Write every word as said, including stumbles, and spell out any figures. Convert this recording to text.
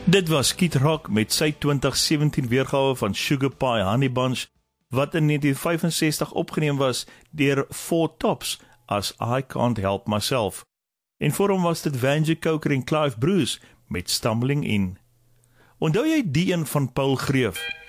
Dit was Kid Rock met sy twintig sewentien weergawe van Sugar Pie Honey Bunch, wat in negentien vyf en sestig opgeneem was deur Four Tops as I Can't Help Myself. En voor hom was dit Vanja Coker en Clive Bruce met Stumbling In. Onthou jy die een van Paul Greef?